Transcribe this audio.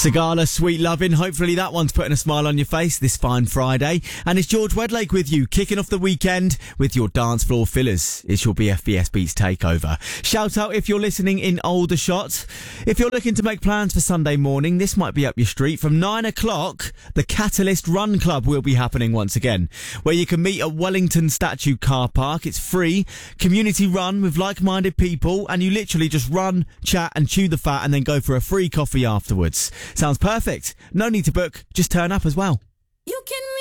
Sigala, Sweet Lovin'. Hopefully that one's putting a smile on your face this fine Friday. And it's George Wedlake with you, kicking off the weekend with your dance floor fillers. It's your BFBS Beats takeover. Shout out if you're listening in Aldershot. If you're looking to make plans for Sunday morning, this might be up your street. From 9 o'clock, the Catalyst Run Club will be happening once again, where you can meet at Wellington Statue Car Park. It's free, community run with like-minded people, and you literally just run, chat and chew the fat and then go for a free coffee afterwards. Sounds perfect. No need to book, just turn up as well. You can